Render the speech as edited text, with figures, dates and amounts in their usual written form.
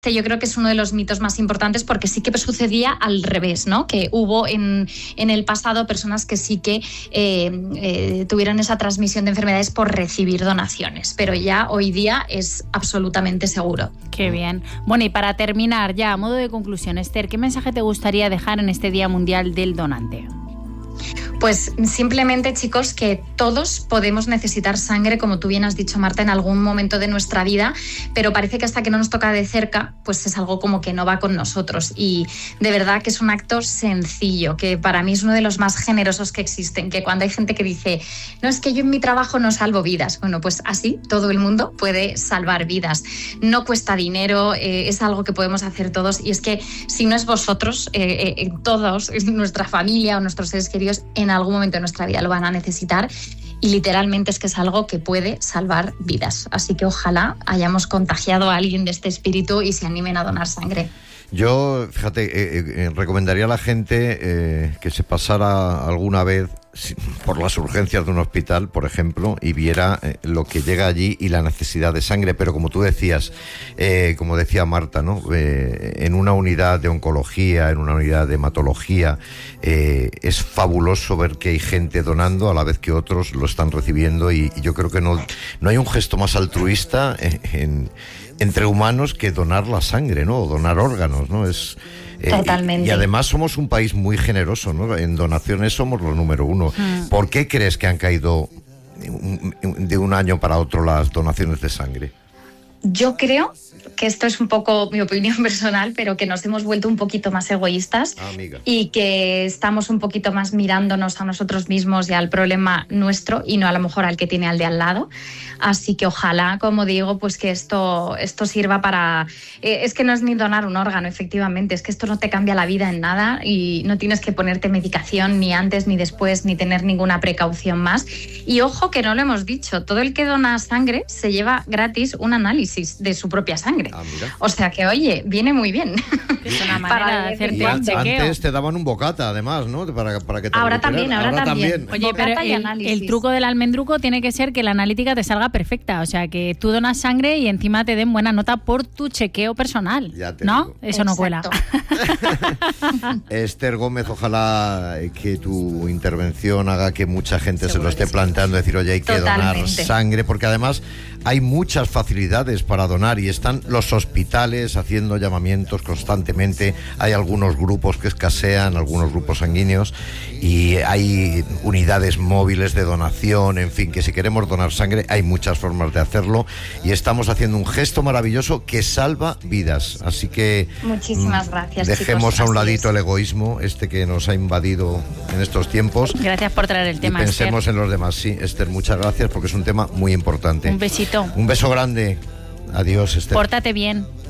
yo creo que es uno de los mitos más importantes, porque sí que sucedía al revés, ¿no? Que hubo en el pasado personas que sí que tuvieron esa transmisión de enfermedades por recibir donaciones, pero ya hoy día es absolutamente seguro. Qué bien. Bueno, y para terminar ya, a modo de conclusión, Esther, ¿qué mensaje te gustaría dejar en este Día Mundial del Donante? Pues simplemente, chicos, que todos podemos necesitar sangre, como tú bien has dicho, Marta, en algún momento de nuestra vida, pero parece que hasta que no nos toca de cerca, pues es algo como que no va con nosotros. Y de verdad que es un acto sencillo, que para mí es uno de los más generosos que existen, que cuando hay gente que dice, no, es que yo en mi trabajo no salvo vidas, bueno, pues así todo el mundo puede salvar vidas. No cuesta dinero, es algo que podemos hacer todos, y es que si no es vosotros, todos, nuestra familia o nuestros seres queridos, en algún momento de nuestra vida lo van a necesitar, y literalmente es que es algo que puede salvar vidas. Así que ojalá hayamos contagiado a alguien de este espíritu y se animen a donar sangre. Yo, fíjate, recomendaría a la gente que se pasara alguna vez por las urgencias de un hospital, por ejemplo, y viera lo que llega allí y la necesidad de sangre. Pero como tú decías, como decía Marta, ¿no? En una unidad de oncología, en una unidad de hematología, es fabuloso ver que hay gente donando a la vez que otros lo están recibiendo, y yo creo que no hay un gesto más altruista entre humanos que donar la sangre, ¿no? O donar órganos, ¿no? Es totalmente. Y además somos un país muy generoso, ¿no? En donaciones somos los número 1. ¿Por qué crees que han caído de un año para otro las donaciones de sangre? Yo creo que esto es un poco mi opinión personal, pero que nos hemos vuelto un poquito más egoístas, y que estamos un poquito más mirándonos a nosotros mismos y al problema nuestro, y no a lo mejor al que tiene al de al lado. Así que ojalá, como digo, pues que esto sirva para... es que no es ni donar un órgano, efectivamente, es que esto no te cambia la vida en nada, y no tienes que ponerte medicación ni antes ni después, ni tener ninguna precaución más. Y ojo, que no lo hemos dicho, todo el que dona sangre se lleva gratis un análisis de su propia sangre. O sea que, oye, viene muy bien. Es una manera de hacerte un chequeo. Antes te daban un bocata, además, ¿no? Para que te ahora también. Oye, pero el truco del almendruco tiene que ser que la analítica te salga perfecta. O sea, que tú donas sangre y encima te den buena nota por tu chequeo personal. ¿No? Digo. Eso no cuela. Esther Gómez, ojalá que tu intervención haga que mucha gente se lo esté planteando, decir, oye, hay que donar sangre, porque además hay muchas facilidades para donar, y están los hospitales haciendo llamamientos constantemente. Hay algunos grupos que escasean, algunos grupos sanguíneos, y hay unidades móviles de donación. En fin, que si queremos donar sangre hay muchas formas de hacerlo, y estamos haciendo un gesto maravilloso que salva vidas. Así que muchísimas gracias, dejemos chicos, a un ladito el egoísmo que nos ha invadido en estos tiempos. Gracias por traer el tema, y pensemos, Esther, en los demás. Sí, Esther, muchas gracias, porque es un tema muy importante. Un besito. Un beso grande. Adiós, Esther. Pórtate bien.